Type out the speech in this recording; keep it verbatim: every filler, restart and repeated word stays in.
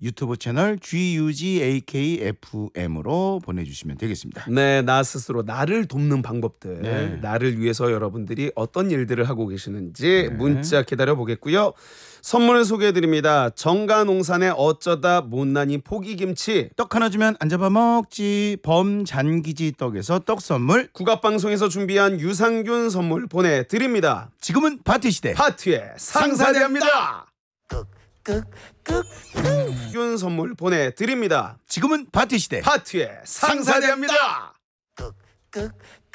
유튜브 채널 지유지에이케이에프엠으로 보내주시면 되겠습니다. 네, 나 스스로 나를 돕는 방법들, 네. 나를 위해서 여러분들이 어떤 일들을 하고 계시는지 네. 문자 기다려 보겠고요. 선물을 소개해드립니다. 정가농산의 어쩌다 못난이 포기김치, 떡 하나 주면 안 잡아먹지 범잔기지 떡에서 떡 선물, 국악방송에서 준비한 유산균 선물 보내드립니다. 지금은 파티시대 파티의 상사대합니다. 균 선물 보내드립니다. 지금은 파티시대 파티의 상사대합니다.